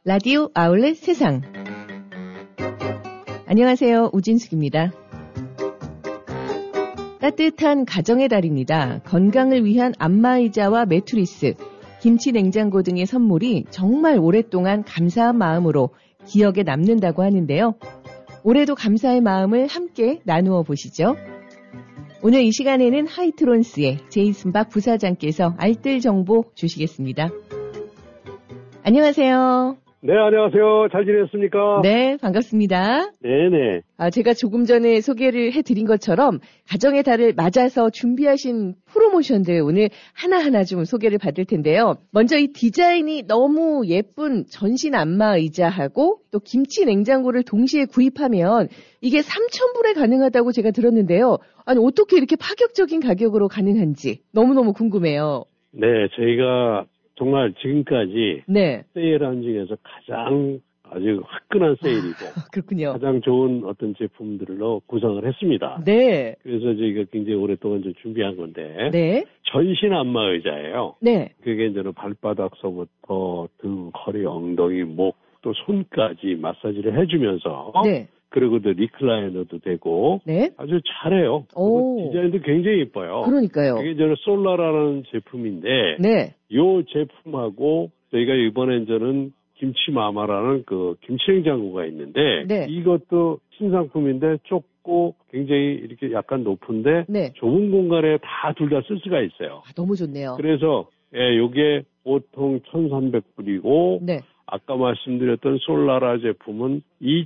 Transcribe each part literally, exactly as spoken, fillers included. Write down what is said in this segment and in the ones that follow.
라디오 아울렛 세상. 안녕하세요. 우진숙입니다. 따뜻한 가정의 달입니다. 건강을 위한 안마의자와 매트리스, 김치 냉장고 등의 선물이 정말 오랫동안 감사한 마음으로 기억에 남는다고 하는데요. 올해도 감사의 마음을 함께 나누어 보시죠. 오늘 이 시간에는 하이트론스의 제이슨 박 부사장께서 알뜰 정보 주시겠습니다. 안녕하세요. 네, 안녕하세요. 잘 지냈습니까? 네, 반갑습니다. 네네. 아, 제가 조금 전에 소개를 해드린 것처럼 가정의 달을 맞아서 준비하신 프로모션들 오늘 하나하나 좀 소개를 받을 텐데요. 먼저 이 디자인이 너무 예쁜 전신 안마 의자하고 또 김치 냉장고를 동시에 구입하면 이게 삼천 불에 가능하다고 제가 들었는데요. 아니, 어떻게 이렇게 파격적인 가격으로 가능한지 너무너무 궁금해요. 네, 저희가 정말 지금까지 네. 세일한 중에서 가장 아주 화끈한 세일이고 아, 그렇군요. 가장 좋은 어떤 제품들로 구성을 했습니다. 네. 그래서 저희가 굉장히 오랫동안 좀 준비한 건데 네. 전신 안마 의자예요. 네. 그게 이제는 발바닥서부터 등, 허리, 엉덩이, 목, 또 손까지 마사지를 해주면서 네. 그리고 또 리클라이너도 되고 네. 아주 잘해요. 오. 디자인도 굉장히 예뻐요. 그러니까요. 그게 저는 솔라라는 제품인데 네. 이 제품하고 저희가 이번에 저는 김치마마라는 그 김치냉장고가 있는데 네. 이것도 신상품인데 좁고 굉장히 이렇게 약간 높은데 네. 좁은 공간에 다 둘 다 쓸 수가 있어요. 아, 너무 좋네요. 그래서 예, 요게 보통 천삼백 불이고 네. 아까 말씀드렸던 솔라라 제품은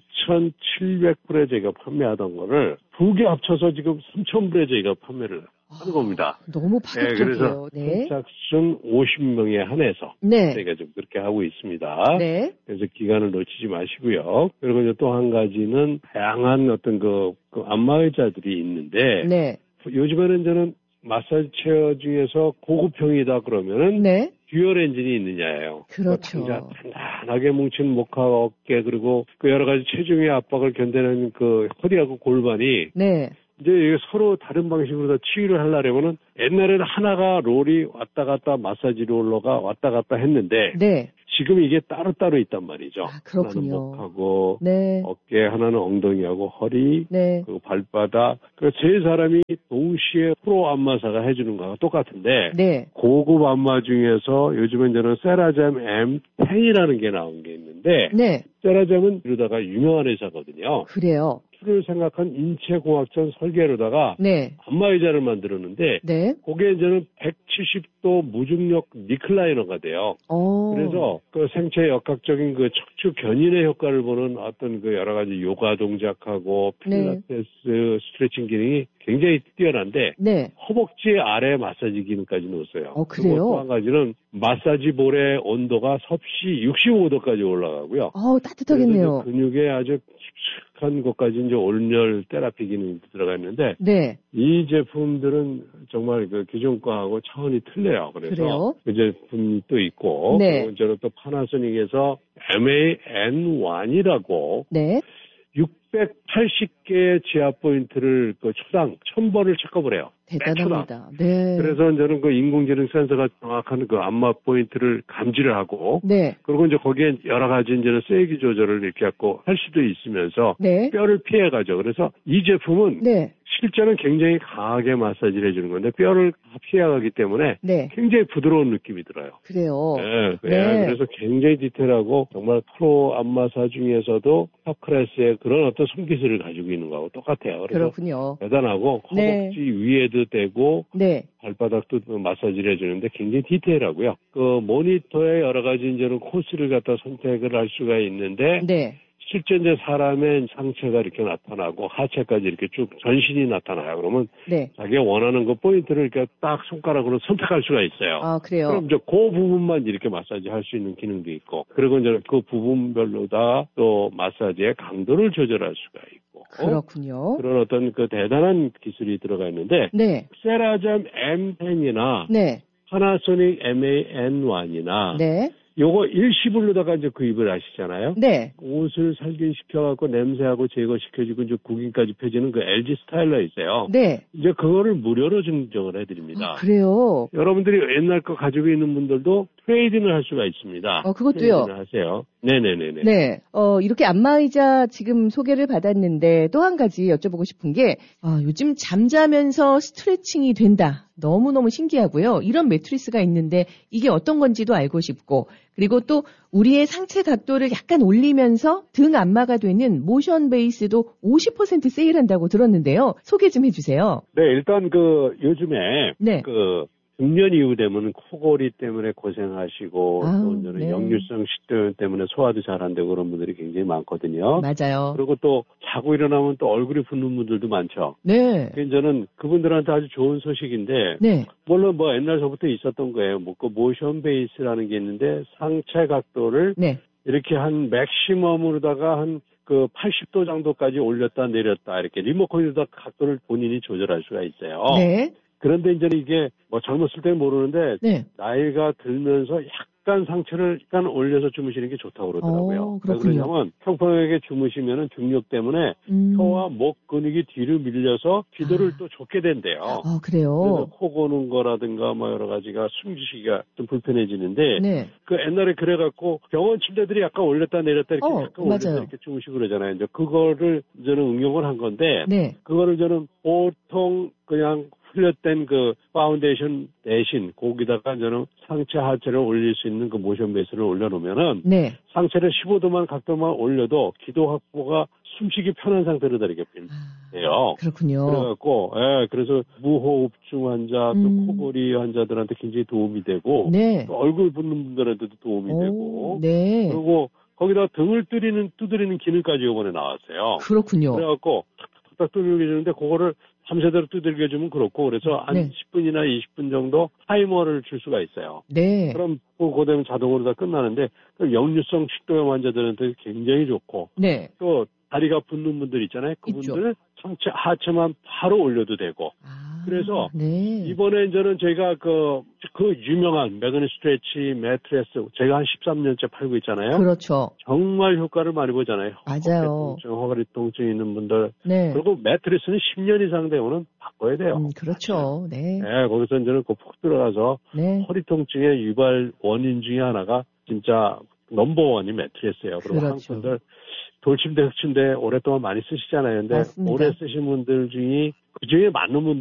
이천칠백 불에 저희가 판매하던 거를 두 개 합쳐서 지금 삼천 불에 저희가 판매를 하는 겁니다. 아, 너무 파격적이에요. 네, 그래서 선착순 오십 명에 한해서 네. 저희가 좀 그렇게 하고 있습니다. 네. 그래서 기간을 놓치지 마시고요. 그리고 이제 또 한 가지는 다양한 어떤 그, 그 안마의자들이 있는데 네. 요즘에는 저는 마사지 체어 중에서 고급형이다 그러면은 네. 듀얼 엔진이 있느냐예요. 그렇죠. 그러니까 단단하게 뭉친 목하 어깨 그리고 그 여러 가지 체중의 압박을 견디는 그 허리하고 골반이 네. 이제 이게 서로 다른 방식으로 다 치유를 하려면은 옛날에는 하나가 롤이 왔다 갔다 마사지 롤러가 왔다 갔다 했는데 네. 지금 이게 따로따로 있단 말이죠. 아, 그렇군요. 하나는 목하고 네. 어깨, 하나는 엉덩이하고 허리, 네. 그리고 발바닥. 그러니까 세 사람이 동시에 프로 안마사가 해주는 거와 똑같은데 네. 고급 안마 중에서 요즘은 저는 세라젬 엠 텐이라는 게 나온 게 있는데 네. 세라젬은 이러다가 유명한 회사거든요. 그래요. 를 생각한 인체공학적 설계로다가 네. 안마의자를 만들었는데 네. 그게 이제는 백칠십 도 무중력 리클라이너가 돼요. 어. 그래서 그 생체 역학적인 그 척추 견인의 효과를 보는 어떤 그 여러 가지 요가 동작하고 필라테스 네. 스트레칭 기능이 굉장히 뛰어난데 네. 허벅지 아래 마사지 기능까지 넣었어요. 어, 그래요? 또 한 가지는 마사지 볼의 온도가 섭씨 육십오 도까지 올라가고요. 어, 따뜻하겠네요. 근육에 아주 깊숙한 곳까지 이제 온열 테라피 기능이 들어가 있는데 네. 이 제품들은 정말 그 기존 거하고 차원이 틀려요. 그래서 그래요? 그 제품이 또 있고 네. 그리고 저는 또 파나소닉에서 엠 에이 엔 원이라고 네. 육백팔십 개의 지압 포인트를 그 초당 천 번을 체크업을 해요. 대단합니다. 네. 그래서 저는 그 인공지능 센서가 정확한 그 안마 포인트를 감지를 하고, 네. 그리고 이제 거기에 여러 가지 이제는 세기 조절을 이렇게 갖고 할 수도 있으면서 네. 뼈를 피해가죠. 그래서 이 제품은 네. 실제는 굉장히 강하게 마사지를 해주는 건데 뼈를 피해가기 때문에 네. 굉장히 부드러운 느낌이 들어요. 그래요. 네, 네. 그래서 굉장히 디테일하고 정말 프로 안마사 중에서도 탑 클래스의 그런 어떤 손기술을 가지고 있는 거하고 똑같아요. 그래서 그렇군요. 대단하고 허벅지 네. 위에도 되고 네. 발바닥도 마사지를 해주는데 굉장히 디테일하고요. 그 모니터에 여러 가지 이제는 코스를 갖다 선택을 할 수가 있는데 네. 실제 이제 사람의 상체가 이렇게 나타나고 하체까지 이렇게 쭉 전신이 나타나요. 그러면 네. 자기가 원하는 그 포인트를 이렇게 딱 손가락으로 선택할 수가 있어요. 아, 그래요? 그럼 이제 그 부분만 이렇게 마사지 할 수 있는 기능도 있고, 그리고 이제 그 부분별로다 또 마사지의 강도를 조절할 수가 있고. 그렇군요. 그런 어떤 그 대단한 기술이 들어가 있는데, 네. 세라젬 엠 텐이나 네. 파나소닉 엠 에이 엔 원이나 네. 요거 일시불로다가 이제 구입을 하시잖아요. 네. 옷을 살균시켜갖고 냄새하고 제거시켜주고 이제 구김까지 펴지는 그 엘지 스타일러 있어요. 네. 이제 그거를 무료로 증정을 해드립니다. 아, 그래요? 여러분들이 옛날 거 가지고 있는 분들도 트레이딩을 할 수가 있습니다. 어, 그것도요? 트레이딩을 하세요. 네네네네. 네. 어, 이렇게 안마의자 지금 소개를 받았는데 또 한 가지 여쭤보고 싶은 게, 아, 요즘 잠자면서 스트레칭이 된다. 너무너무 신기하고요. 이런 매트리스가 있는데 이게 어떤 건지도 알고 싶고, 그리고 또 우리의 상체 각도를 약간 올리면서 등 안마가 되는 모션 베이스도 오십 퍼센트 세일한다고 들었는데요. 소개 좀 해주세요. 네, 일단 그 요즘에 네. 그 중년 이후 되면 코골이 때문에 고생하시고 아우, 또 이제는 네. 역류성 식도염 때문에 소화도 잘 안 되고 그런 분들이 굉장히 많거든요. 맞아요. 그리고 또 자고 일어나면 또 얼굴이 붓는 분들도 많죠. 네. 저는 그분들한테 아주 좋은 소식인데, 네. 물론 뭐 옛날서부터 있었던 거예요. 뭐 그 모션 베이스라는 게 있는데 상체 각도를 네. 이렇게 한 맥시멈으로다가 한 그 팔십 도 정도까지 올렸다 내렸다 이렇게 리모컨에다 각도를 본인이 조절할 수가 있어요. 네. 그런데 이제 이게 뭐 젊었을 때는 모르는데 네. 나이가 들면서 약간 상체를 약간 올려서 주무시는 게 좋다고 그러더라고요. 어, 왜 그렇군요. 그러냐면 평평하게 주무시면은 중력 때문에 음. 혀와 목 근육이 뒤로 밀려서 기도를 아. 또 좋게 된대요. 아, 그래요? 그래서 코 고는 거라든가 뭐 여러 가지가 숨쉬기가 좀 불편해지는데 네. 그 옛날에 그래갖고 병원 침대들이 약간 올렸다 내렸다 이렇게 어, 약간 올려서 맞아요. 이렇게 주무시고 그러잖아요. 이제 그거를 저는 응용을 한 건데 네. 그거를 저는 보통 그냥 흘렸된 그 파운데이션 대신 거기다가 저는 상체 하체를 올릴 수 있는 그 모션 베이스를 올려놓으면은 네. 상체를 십오 도만 각도만 올려도 기도 확보가 숨쉬기 편한 상태로 되게 돼요. 아, 그렇군요. 그래갖고 예, 그래서 무호흡증 환자 또 음. 코골이 환자들한테 굉장히 도움이 되고 네. 또 얼굴 붓는 분들한테도 도움이 오, 되고 네. 그리고 거기다 등을 두드리는 두드리는 기능까지 이번에 나왔어요. 그렇군요. 그래갖고 탁탁탁 두들겨 주는데 그거를 밤새도록 두들겨 주면 그렇고 그래서 한 네. 십 분이나 이십 분 정도 타이머를 줄 수가 있어요. 네. 그럼 그거 되면 자동으로 다 끝나는데 역류성 식도염 환자들한테 굉장히 좋고 네. 또 다리가 붓는 분들 있잖아요. 그분들은 상체 하체만 바로 올려도 되고. 아, 그래서 네. 이번에 저는 저희가 그, 그 유명한 매그니 스트레치 매트레스 제가 한 십삼 년째 팔고 있잖아요. 그렇죠. 정말 효과를 많이 보잖아요. 맞아요. 어깨 통증, 허리 통증 있는 분들. 네. 그리고 매트리스는 십 년 이상 되면은 바꿔야 돼요. 음, 그렇죠. 네. 네, 거기서 이제는 그 푹 들어가서 네. 허리 통증의 유발 원인 중에 하나가 진짜 넘버원이 매트리스예요. 그리고 그렇죠. 한국 분들 돌침대, 흑침대 오랫동안 많이 쓰시잖아요. 근데 맞습니다. 오래 쓰신 분들 중에 그 중에 맞는 분들